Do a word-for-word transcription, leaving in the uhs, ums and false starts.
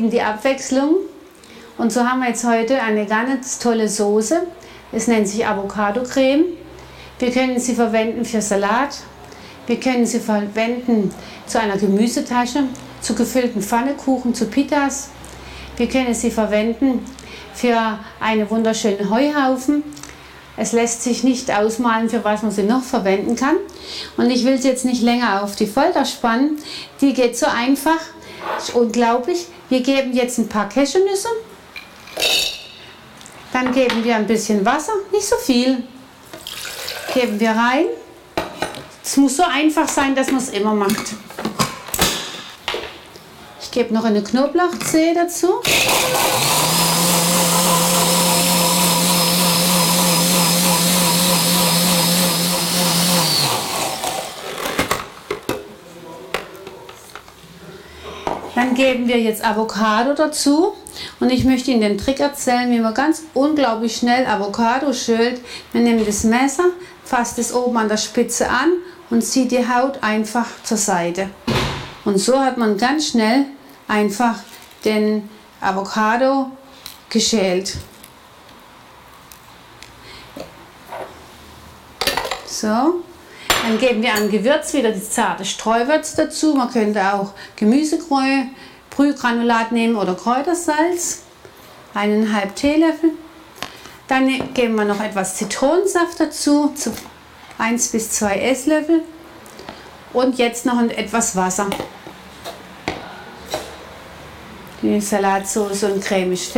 lieben die Abwechslung. Und so haben wir jetzt heute eine ganz tolle Soße. Es nennt sich Avocado-Creme. Wir können sie verwenden für Salat. Wir können sie verwenden zu einer Gemüsetasche, zu gefüllten Pfannekuchen, zu Pitas. Wir können sie verwenden für einen wunderschönen Heuhaufen. Es lässt sich nicht ausmalen, für was man sie noch verwenden kann. Und ich will sie jetzt nicht länger auf die Folter spannen. Die geht so einfach. Das ist unglaublich. Wir geben jetzt ein paar Cashewnüsse. Dann geben wir ein bisschen Wasser, nicht so viel. Geben wir rein. Es muss so einfach sein, dass man es immer macht. Ich gebe noch eine Knoblauchzehe dazu. Dann geben wir jetzt Avocado dazu und ich möchte Ihnen den Trick erzählen, wie man ganz unglaublich schnell Avocado schält. Man nimmt das Messer, fasst es oben an der Spitze an und zieht die Haut einfach zur Seite. Und so hat man ganz schnell einfach den Avocado geschält. So. Dann geben wir an Gewürz wieder die zarte Streuwürze dazu. Man könnte auch Gemüsebrühe, Brühgranulat nehmen oder Kräutersalz. Eineinhalb Teelöffel. Dann geben wir noch etwas Zitronensaft dazu, eins bis zwei Esslöffel. Und jetzt noch etwas Wasser. Die Salatsauce und Creme ist fertig.